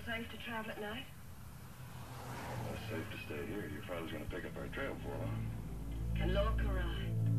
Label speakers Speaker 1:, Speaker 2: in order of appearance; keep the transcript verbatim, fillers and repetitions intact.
Speaker 1: safe to travel at night?
Speaker 2: Well, it's safe to stay here. Your father's gonna pick up our trail for long.
Speaker 1: And look around.